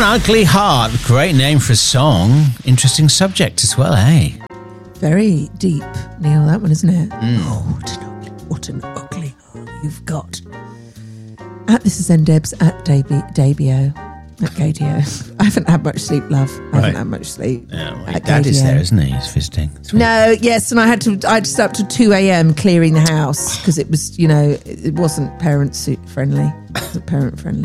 an Ugly Heart. Great name for a song. Interesting subject as well, eh? Very deep, Neil, that one, isn't it? Oh, what an ugly heart you've got. At This Is Ndebs, at Dabio, at Gadio. I haven't had much sleep, love. I haven't had much sleep. Yeah, well, Dad is there, isn't he? He's visiting. No, yes, and I had to stay up till 2 a.m. clearing the house because it was, it wasn't parent friendly. It wasn't parent friendly.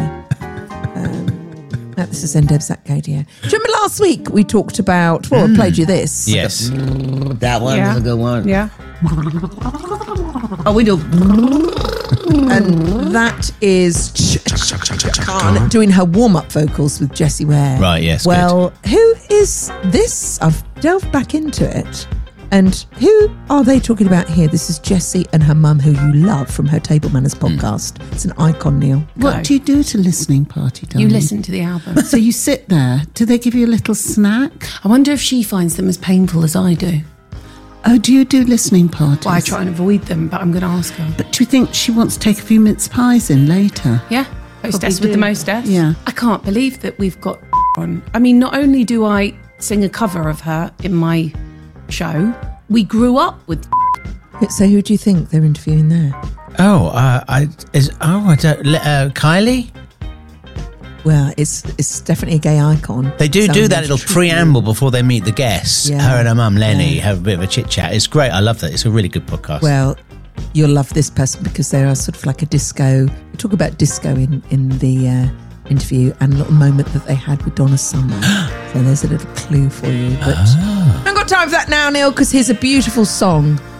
This is Ndebs at Gadio. Do you remember last week we talked about, I played you this. Yes. That one was a good one. Yeah. Oh, we do. And that is Khan doing her warm-up vocals with Jessie Ware. Right, yes. Well, who is this? I've delved back into it. And who are they talking about here? This is Jessie and her mum, who you love, from her Table Manners podcast. It's an icon, Neil. What do you do at a listening party, darling? You listen to the album. So you sit there. Do they give you a little snack? I wonder if she finds them as painful as I do. Oh, do you do listening parties? Well, I try and avoid them, but I'm going to ask her. But do you think she wants to take a few mince pies in later? Yeah, hostess with the mostess. Yeah. I can't believe that we've got on. I mean, not only do I sing a cover of her in my show, we grew up with. So who do you think they're interviewing there? Kylie? Well, it's definitely a gay icon. They do that little preamble before they meet the guests. Yeah. Her and her mum, Lenny, have a bit of a chit-chat. It's great. I love that. It's a really good podcast. Well, you'll love this person because they are sort of like a disco. We talk about disco in the interview and a little moment that they had with Donna Summer. So there's a little clue for you. But I haven't got time for that now, Neil, because here's a beautiful song